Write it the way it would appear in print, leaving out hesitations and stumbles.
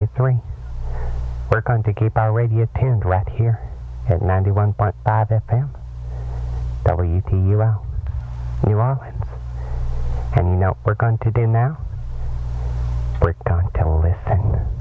3. We're going to keep our radio tuned right here at 91.5 FM, WTUL, New Orleans. And you know what we're going to do now? We're going to listen.